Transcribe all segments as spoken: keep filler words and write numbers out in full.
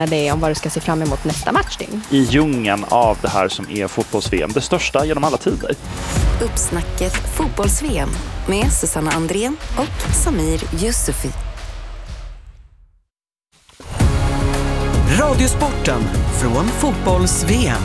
Det är om vad du ska se fram emot nästa matchdygn. I djungeln av det här som är fotbolls-V M, det största genom alla tider. Uppsnacket fotbolls-V M med Susanna Andrén och Samir Yusufi. Radiosporten från fotbolls-V M.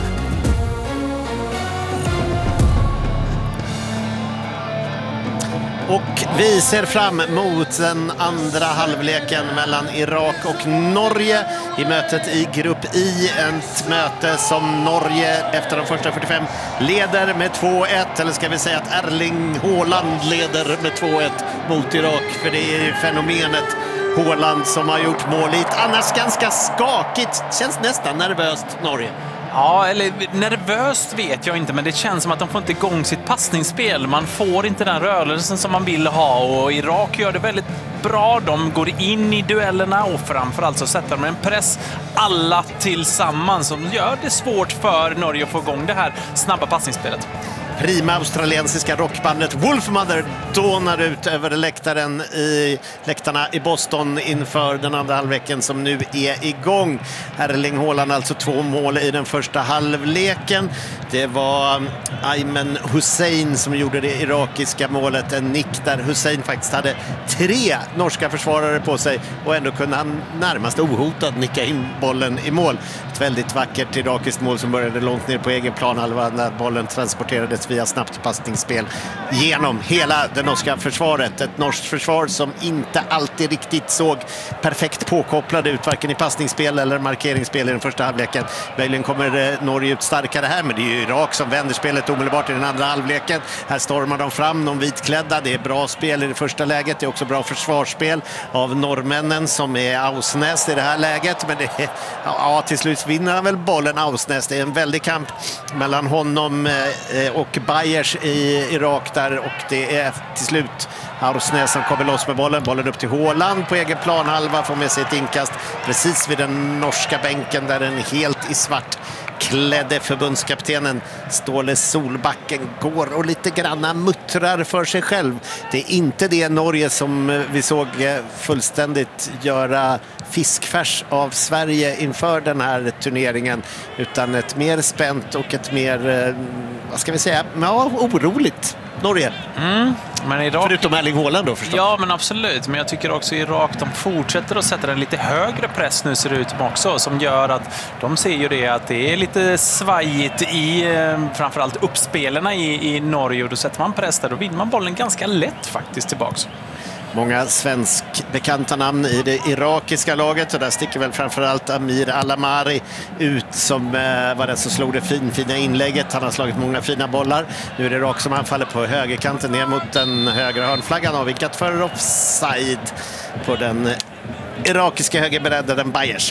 Och vi ser fram emot den andra halvleken mellan Irak och Norge i mötet i grupp I. Ett möte som Norge efter de första fyrtiofem leder med två ett. Eller ska vi säga att Erling Haaland leder med två ett mot Irak. För det är fenomenet Haaland som har gjort mål i ett annars ganska skakigt. Känns nästan nervöst Norge. Ja, eller nervöst vet jag inte, men det känns som att de får inte igång sitt passningsspel. Man får inte den rörelsen som man vill ha, och Irak gör det väldigt bra. De går in i duellerna och framförallt så sätter de en press alla tillsammans som gör det svårt för Norge att få igång det här snabba passningsspelet. Prima australiensiska rockbandet Wolfmother dånar ut över läktaren i läktarna i Boston inför den andra halvleken som nu är igång. Erling Haaland alltså två mål i den första halvleken. Det var Ayman Hussein som gjorde det irakiska målet. En nick där Hussein faktiskt hade tre norska försvarare på sig och ändå kunde han närmast ohotad nicka in bollen i mål. Ett väldigt vackert irakiskt mål som började långt ner på egen planhalva när bollen transporterades via snabbt passningsspel genom hela det norska försvaret. Ett norskt försvar som inte alltid riktigt såg perfekt påkopplade ut varken i passningsspel eller markeringsspel i den första halvleken. Möjligen kommer Norge ut starkare här, men det är ju Irak som vänder spelet omedelbart i den andra halvleken. Här stormar de fram, de vitklädda. Det är bra spel i det första läget. Det är också bra försvarsspel av norrmännen som är Ausnäs i det här läget. Men det är, ja, till slut vinner han väl bollen Ausnäs. Det är en väldig kamp mellan honom och Bayers i Irak där, och det är till slut Ausnäs som kommer loss med bollen. Bollen upp till Haaland på egen planhalva, får med sig ett inkast precis vid den norska bänken där den helt i svart klädde förbundskaptenen Ståle Solbacken går och lite granna muttrar för sig själv. Det är inte det Norge som vi såg fullständigt göra fiskfärs av Sverige inför den här turneringen, utan ett mer spänt och ett mer, vad ska vi säga, ja, oroligt Norge. Mm, men Irak... Förutom Erling Haaland då förstås. Ja, men absolut. Men jag tycker också Irak, de fortsätter att sätta en lite högre press nu ser det ut också, som gör att de ser ju det att det är lite svajigt i framförallt uppspelarna i, i Norge, och då sätter man press där, då vinner man bollen ganska lätt faktiskt tillbaks. Många svensk bekanta namn i det irakiska laget, och där sticker väl framförallt Amir Alamari ut som eh, var den som slog det fin, fina inlägget. Han har slagit många fina bollar. Nu är det Irak som anfaller på högerkanten ner mot den högra hörnflaggan, avvikat för offside på den irakiska högerbreddaren Bayers.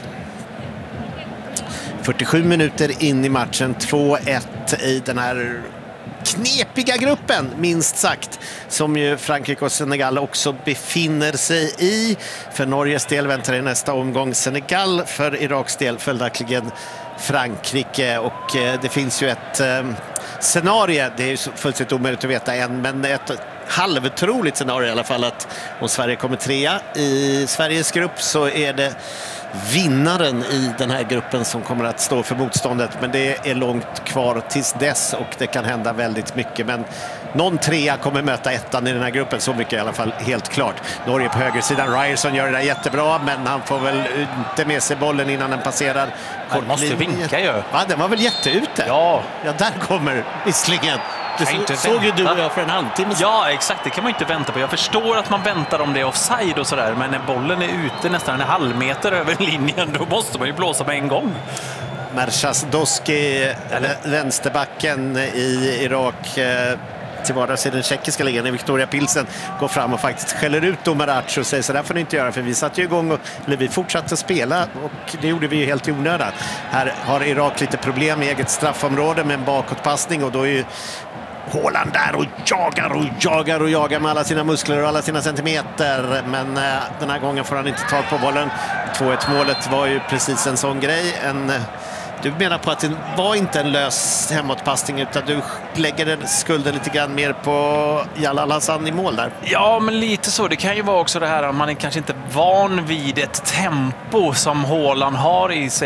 fyrtiosju minuter in i matchen, två ett i den här knepiga gruppen, minst sagt, som ju Frankrike och Senegal också befinner sig i. För Norges del väntar i nästa omgång Senegal, för Iraks del följaktligen Frankrike, och eh, det finns ju ett eh, scenario, det är ju fullständigt omöjligt att veta än, men ett halvtroligt scenario i alla fall, att om Sverige kommer trea i Sveriges grupp så är det vinnaren i den här gruppen som kommer att stå för motståndet, men det är långt kvar tills dess och det kan hända väldigt mycket, men någon trea kommer möta ettan i den här gruppen, så mycket i alla fall helt klart. Norge på högersidan, Ryerson gör det där jättebra, men han får väl inte med sig bollen innan den passerar. Han måste vinka ju. Ja, den var väl jätteute. Ja. Ja, där kommer visslingen. Det så, såg ju du och jag för en halvtimme sedan. Ja, exakt. Det kan man inte vänta på. Jag förstår att man väntar om det är offside och sådär, men när bollen är ute nästan en halv meter över linjen, då måste man ju blåsa med en gång. Mershas Doski, vänsterbacken i Irak, till vardags i den tjeckiska ligan i Victoria Pilsen, går fram och faktiskt skäller ut Domarac och säger så där får ni inte göra, för vi satt ju igång och eller vi fortsatte spela och det gjorde vi ju helt i onödan. Här har Irak lite problem i eget straffområde med en bakåtpassning, och då är ju Haaland där och jagar och jagar och jagar med alla sina muskler och alla sina centimeter, men eh, den här gången får han inte tag på bollen. två ett målet var ju precis en sån grej, en Du menar på att det var inte en lös hemåtpassning utan du lägger den skulden lite grann mer på Jalal Hassan i mål där? Ja, men lite så. Det kan ju vara också det här att man är kanske inte van vid ett tempo som Haaland har i sig.